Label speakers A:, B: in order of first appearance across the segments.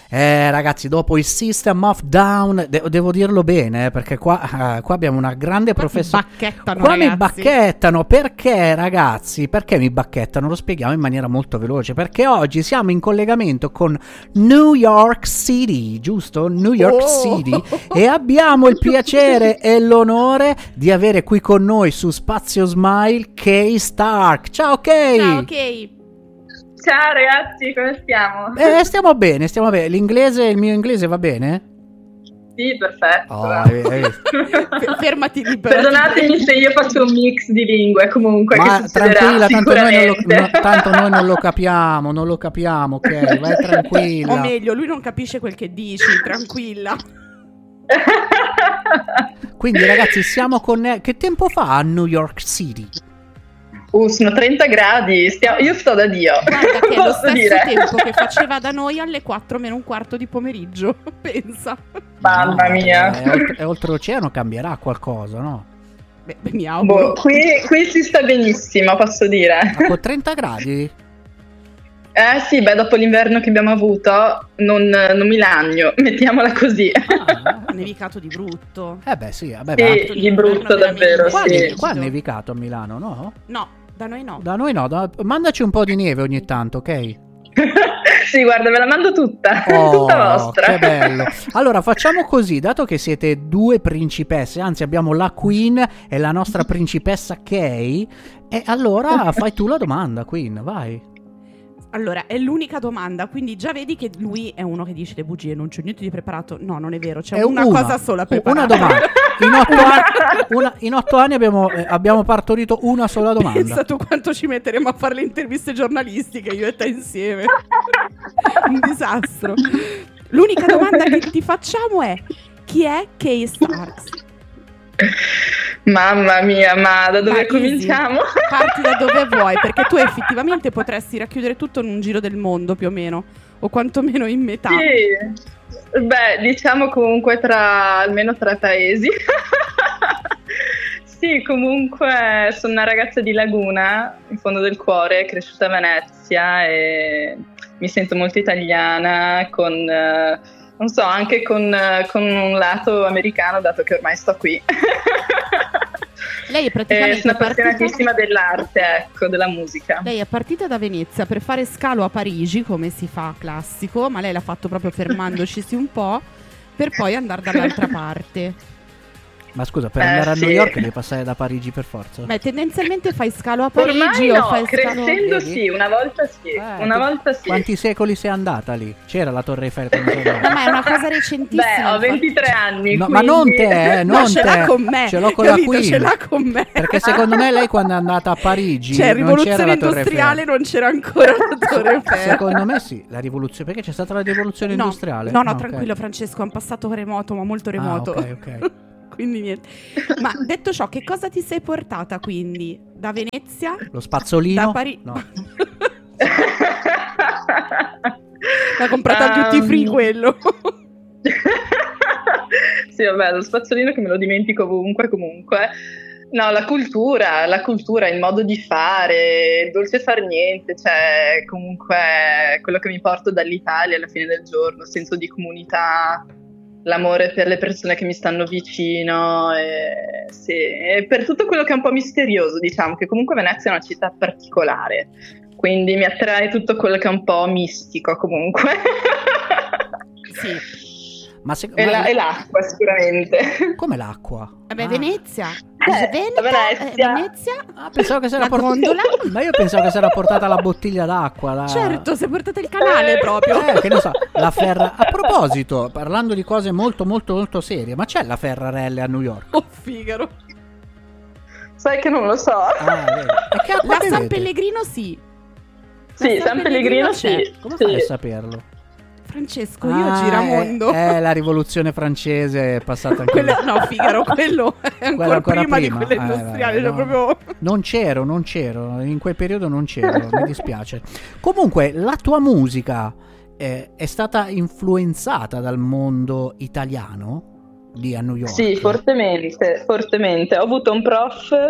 A: Ragazzi, dopo il System of Down, devo dirlo bene, perché qua abbiamo una grande professoressa. Qua mi bacchettano, perché ragazzi? Perché mi bacchettano? Lo spieghiamo in maniera molto veloce, perché oggi siamo in collegamento con New York City, giusto? New York City, e abbiamo il piacere e l'onore di avere qui con noi su Spazio Smile Kay Stark. Ciao Kay!
B: Ciao Kay!
C: Ciao ragazzi, come stiamo?
A: Stiamo bene. Il mio inglese va bene?
C: Sì, perfetto.
B: Fermati lì.
C: Perdonatemi se io faccio un mix di lingue, comunque.
A: Ma
C: che
A: tranquilla, tanto noi non lo capiamo, ok? Vai tranquilla.
B: O meglio, lui non capisce quel che dici, tranquilla.
A: Quindi ragazzi, siamo con... Che tempo fa a New York City?
C: Sono 30 gradi, io sto da Dio.
B: Guarda che è lo stesso tempo che faceva da noi alle 4 meno un quarto di pomeriggio, pensa.
C: Mamma mia.
A: E oltreoceano cambierà qualcosa, no?
B: Beh, mi auguro.
C: Qui si sta benissimo, posso dire.
A: Con 30 gradi?
C: Sì, dopo l'inverno che abbiamo avuto non mi lagno, mettiamola così.
B: Ha nevicato di brutto.
A: Sì,
C: di brutto davvero, sì.
A: Qua ha nevicato a Milano, no?
B: No, da noi no.
A: Da noi no, mandaci un po' di neve ogni tanto, ok?
C: Sì, guarda, ve la mando tutta, tutta vostra.
A: Che bello. Allora facciamo così, dato che siete due principesse, anzi abbiamo la Queen e la nostra principessa Kay, e allora fai tu la domanda, Queen, vai.
B: Allora, è l'unica domanda, quindi già vedi che lui è uno che dice le bugie, non c'è niente di preparato. No, non è vero, c'è una cosa sola preparata.
A: Una domanda. In 8 anni abbiamo partorito una sola domanda.
B: Pensa tu quanto ci metteremo a fare le interviste giornalistiche, io e te insieme. Un disastro. L'unica domanda che ti facciamo è: chi è Kay Stark?
C: Mamma mia, ma da dove cominciamo?
B: Parti da dove vuoi, perché tu effettivamente potresti racchiudere tutto in un giro del mondo più o meno, o quantomeno in metà.
C: Sì, diciamo comunque almeno 3 paesi. Sì, comunque sono una ragazza di Laguna, in fondo del cuore, cresciuta a Venezia e mi sento molto italiana, non so, anche con un lato americano, dato che ormai sto qui.
B: Lei è praticamente
C: sono appassionatissima dell'arte, ecco, della musica.
B: Lei è partita da Venezia per fare scalo a Parigi, come si fa classico, ma lei l'ha fatto proprio fermandoci un po', per poi andare dall'altra parte.
A: Ma scusa, per andare a New York devi passare da Parigi per forza?
B: Beh, tendenzialmente fai scalo a Parigi
C: ormai
B: o fai
C: crescendo
B: scalo...
C: sì, una volta sì.
A: Quanti secoli sei andata lì? C'era la Torre Eiffel?
B: No, ma è una cosa recentissima.
C: Ho 23 anni,
A: no,
C: quindi...
A: Ma non te, non
B: ce l'ha con me.
A: Ce l'ho con
B: capito?
A: la Queen.
B: Ce l'ha con me.
A: Perché secondo me lei quando è andata a Parigi non
B: rivoluzione
A: c'era la Torre
B: industriale,
A: Eiffel.
B: Non c'era ancora la Torre Eiffel.
A: Secondo me sì, la rivoluzione, perché c'è stata la rivoluzione industriale?
B: No, tranquillo, okay. Francesco, è un passato remoto, ma molto remoto.
A: Ok.
B: Quindi niente. Ma detto ciò, che cosa ti sei portata quindi? Da Venezia?
A: Lo spazzolino?
B: Da Parigi? No. L'ha comprato al duty free quello.
C: Sì, vabbè, lo spazzolino che me lo dimentico ovunque comunque. No, la cultura, il modo di fare, il dolce far niente, cioè comunque quello che mi porto dall'Italia alla fine del giorno, senso di comunità, l'amore per le persone che mi stanno vicino e per tutto quello che è un po' misterioso, diciamo, che comunque Venezia è una città particolare, quindi mi attrae tutto quello che è un po' mistico comunque.
B: Sì.
C: E l'acqua sicuramente.
A: Come l'acqua?
B: Vabbè, Venezia.
C: Venezia.
A: Pensavo che si era
B: gondola.
A: Ma io pensavo che si era portata la bottiglia d'acqua.
B: Certo, si è portata il canale proprio.
A: Che ne so, la Ferra. A proposito, parlando di cose molto molto molto serie, ma c'è la Ferrarelle a New York?
B: Oh, Figaro.
C: Sai che non lo so.
B: La San Pellegrino sì.
C: Sì, San Pellegrino sì.
A: Come fai a saperlo?
B: Francesco, io giramondo.
A: La rivoluzione francese è passata anche
B: No, Figaro, quello è ancora prima di quella industriale.
A: No.
B: Proprio...
A: Non c'ero, in quel periodo non c'ero, mi dispiace. Comunque, la tua musica è stata influenzata dal mondo italiano lì a New York?
C: Sì, fortemente. Ho avuto un prof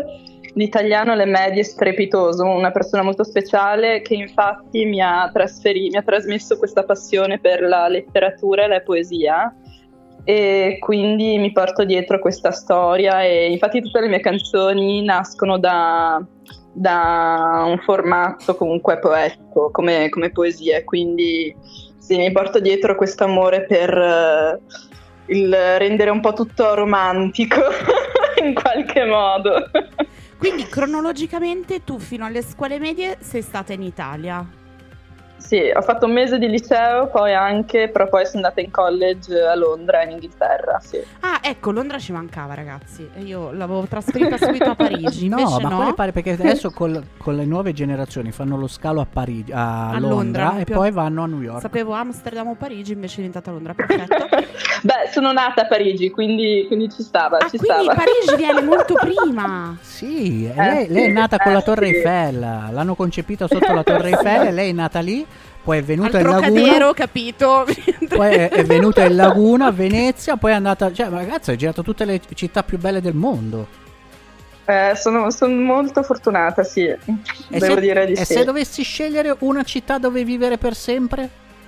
C: l'italiano alle medie strepitoso, una persona molto speciale che infatti mi ha trasmesso questa passione per la letteratura e la poesia, e quindi mi porto dietro questa storia, e infatti tutte le mie canzoni nascono da un formato comunque poetico come poesia, quindi sì, mi porto dietro questo amore per il rendere un po' tutto romantico in qualche modo.
B: Quindi cronologicamente tu fino alle scuole medie sei stata in Italia?
C: Sì, ho fatto un mese di liceo, però poi sono andata in college a Londra, in Inghilterra, sì.
B: Ah, ecco, Londra ci mancava, ragazzi. Io l'avevo trasferita subito a Parigi, invece
A: no. Ma quelle perché adesso con le nuove generazioni fanno lo scalo a Parigi, a Londra e poi vanno a New York.
B: Sapevo Amsterdam o Parigi, invece è diventata Londra, perfetto.
C: Beh, sono nata a Parigi, quindi ci stava.
B: Quindi Parigi viene molto prima.
A: Sì, lei è nata con la Torre Eiffel, l'hanno concepita sotto la Torre Eiffel e lei è nata lì. Poi è venuta in Laguna,
B: capito?
A: Poi è venuta in Laguna, a Venezia, poi è andata, cioè ragazzi, ha girato tutte le città più belle del mondo.
C: Sono molto fortunata, sì. Devo dire di sì.
A: E se dovessi scegliere una città dove vivere per sempre?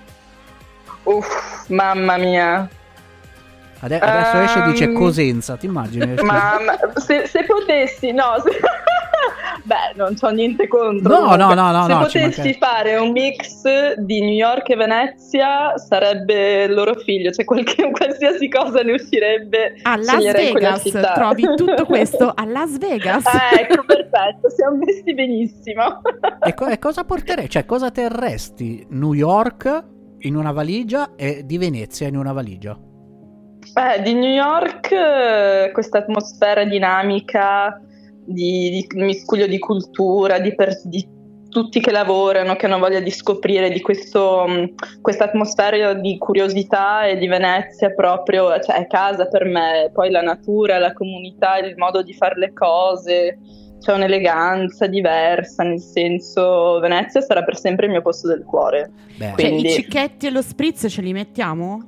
C: Mamma mia.
A: Adesso esce e dice Cosenza, ti immagini?
C: Mamma, se potessi, no. Beh, non c'ho niente contro.
A: No.
C: Se potessi fare un mix di New York e Venezia, sarebbe il loro figlio, cioè qualsiasi cosa ne uscirebbe.
B: A Las Vegas trovi tutto questo a Las Vegas.
C: Ecco, perfetto, siamo messi benissimo.
A: E cosa porterei? Cioè, cosa terresti? New York in una valigia e di Venezia in una valigia?
C: Di New York questa atmosfera dinamica di miscuglio di cultura, di tutti che lavorano, che hanno voglia di scoprire, di questa atmosfera di curiosità, e di Venezia proprio, cioè è casa per me. Poi la natura, la comunità, il modo di fare le cose, c'è un'eleganza diversa, nel senso Venezia sarà per sempre il mio posto del cuore.
B: Quindi... Cioè, i cicchetti e lo spritz ce li mettiamo?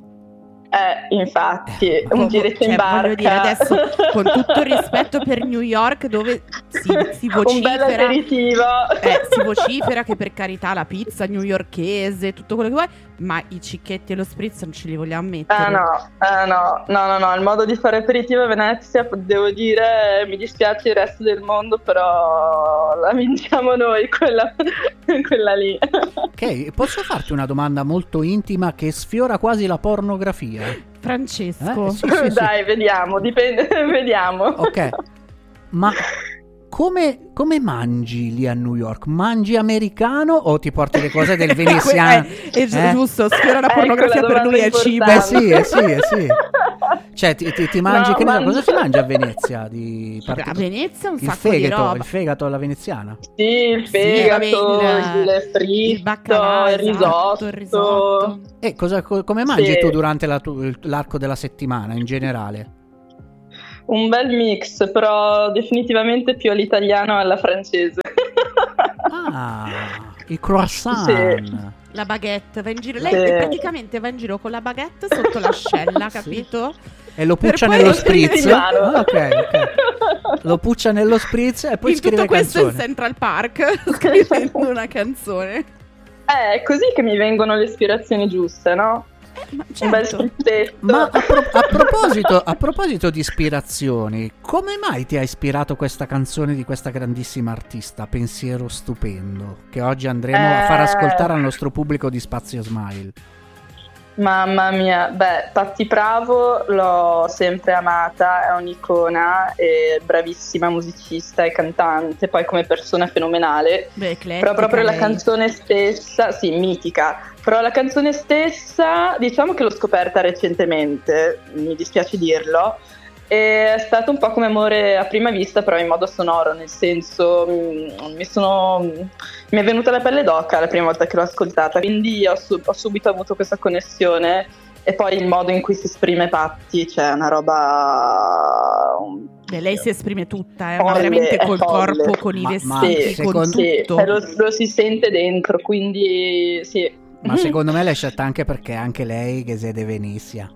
C: Infatti, un giretto in barca.
B: Voglio dire, adesso, con tutto il rispetto per New York, dove si vocifera
C: un bel aperitivo,
B: si vocifera che per carità la pizza newyorkese, tutto quello che vuoi, ma i cicchetti e lo spritz non ce li vogliamo mettere.
C: No, il modo di fare aperitivo a Venezia, devo dire, mi dispiace il resto del mondo, però la vinciamo noi, quella lì.
A: Ok, posso farti una domanda molto intima che sfiora quasi la pornografia?
B: Francesco,
A: sì.
C: Dai, vediamo, dipende, vediamo.
A: Ok, ma come mangi lì a New York? Mangi americano o ti porti le cose del veneziano?
B: È giusto, sfiora la pornografia, per lui è cibo.
A: Sì. Cioè ti mangi, che cosa si mangia a Venezia?
B: A Venezia un sacco di roba.
A: Il fegato alla veneziana?
C: Sì, il fegato, il fritto,
B: il baccalà,
C: il risotto.
A: E come mangi tu durante l'arco della settimana in generale?
C: Un bel mix, però definitivamente più all'italiano e alla francese.
A: Il croissant.
C: Sì.
B: La baguette, va in giro. Lei praticamente va in giro con la baguette sotto l'ascella, capito?
A: E lo puccia nello spritz. Ok. Lo puccia nello spritz e poi
B: in
A: scrive
B: tutto questo
A: canzone.
B: in Central Park, scrivendo una canzone.
C: È così che mi vengono le ispirazioni giuste, no?
B: Certo.
C: Un bel spritzetto.
A: Ma a proposito di ispirazioni, come mai ti ha ispirato questa canzone di questa grandissima artista, Pensiero Stupendo, che oggi andremo a far ascoltare al nostro pubblico di Spazio Smile?
C: Mamma mia, Patti Pravo l'ho sempre amata, è un'icona, è bravissima musicista e cantante, poi come persona fenomenale. Però proprio la canzone stessa, sì, mitica. Però la canzone stessa, diciamo che l'ho scoperta recentemente, mi dispiace dirlo, e è stato un po' come amore a prima vista, però in modo sonoro, nel senso mi è venuta la pelle d'oca la prima volta che l'ho ascoltata, quindi ho subito avuto questa connessione, e poi il modo in cui si esprime Patti, cioè una roba...
B: lei si esprime tutta, ma veramente col corpo, con i vestiti, con tutto.
C: Lo si sente dentro, quindi sì.
A: Ma secondo me l'hai scelta anche perché anche lei che siede Venezia.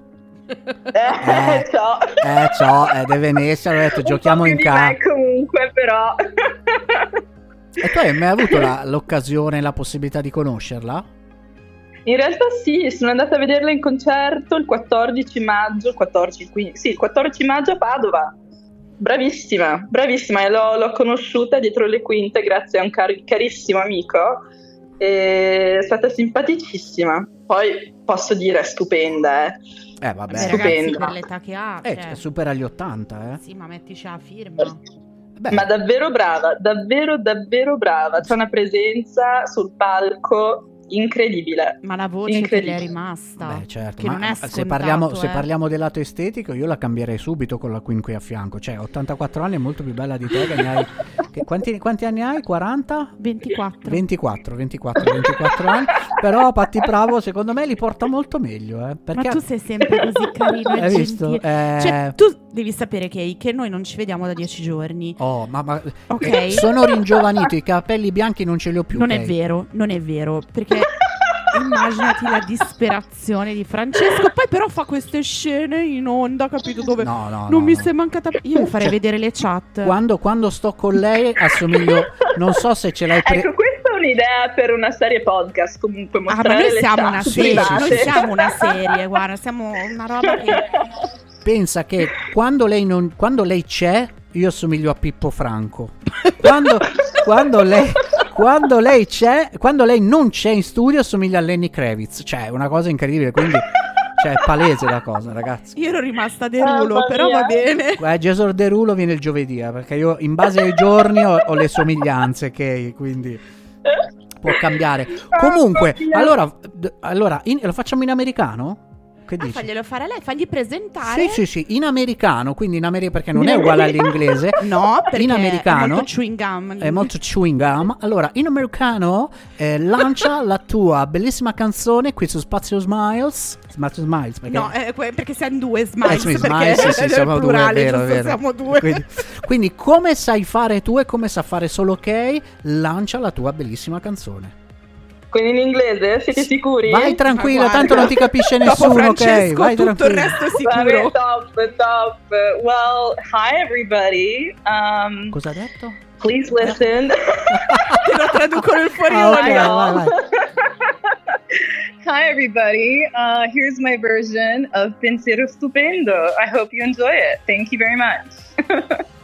A: De Venezia, ho detto giochiamo in casa.
C: Comunque, però.
A: E tu hai mai avuto l'occasione, la possibilità di conoscerla?
C: In realtà sì, sono andata a vederla in concerto il 14 maggio, il 14 maggio a Padova. Bravissima, e l'ho conosciuta dietro le quinte grazie a un carissimo amico, è stata simpaticissima. Poi posso dire è stupenda,
A: vabbè,
B: stupenda. Ragazzi, per l'età che ha,
A: supera gli 80,
B: Sì, ma mettici la firma.
A: Beh.
C: Ma davvero brava, davvero brava. C'è una presenza sul palco incredibile.
B: Ma la voce che le è rimasta.
A: Beh, certo,
B: che non è scontato,
A: se parliamo del lato estetico, io la cambierei subito con la Queen qui a fianco. Cioè, 84 anni è molto più bella di te, che ne hai. Quanti anni hai? 40? 24 anni. Però Patti Bravo secondo me li porta molto meglio, perché...
B: Ma tu sei sempre così carino e gentile. Cioè, tu devi sapere che noi non ci vediamo da 10 giorni.
A: Oh, ma
B: okay.
A: Sono ringiovanito, i capelli bianchi non ce li ho più.
B: Non è vero, perché immaginati la disperazione di Francesco. Poi però fa queste scene in onda, capito, dove non mi sei mancata. Io mi farei vedere le chat.
A: Quando sto con lei assomiglio, non so se ce l'hai
C: ecco, questa è un'idea per una serie podcast, comunque mostrare
B: ma noi
C: le
B: siamo
C: chat
B: una serie, noi siamo una serie, guarda, siamo una roba che...
A: Pensa che quando lei c'è, io assomiglio a Pippo Franco. Quando lei non c'è in studio, assomiglia a Lenny Kravitz. Cioè, è una cosa incredibile, quindi è palese la cosa, ragazzi.
B: Io ero rimasta Derulo, però va bene.
A: Gesor Derulo viene il giovedì, perché io in base ai giorni ho le somiglianze, quindi può cambiare. Comunque, allora lo facciamo in americano? Che dici?
B: Faglielo fare a lei, fagli presentare.
A: Sì, in americano, quindi in America, perché non è uguale all'inglese.
B: No, perché
A: in americano
B: è molto chewing gum.
A: È molto chewing gum. Allora, in americano lancia la tua bellissima canzone qui su Spazio Smiles. Perché...
B: No, perché siamo due Smiles.
A: Sì, siamo
B: plurale,
A: due, è vero.
B: Siamo due.
A: Quindi come sai fare tu e come sa fare solo ok, lancia la tua bellissima canzone.
C: Quindi in inglese? Siete sicuri?
A: Vai tranquillo, tanto non ti capisce nessuno, ok? Vai
B: tutto
A: tranquillo.
B: Il resto è sicuro.
C: Top. Well, hi everybody.
A: Cosa ha detto?
C: Please listen.
B: Te lo traduco nel fuori
A: vai.
C: Hi everybody. Here's my version of Pensiero Stupendo. I hope you enjoy it. Thank you very much.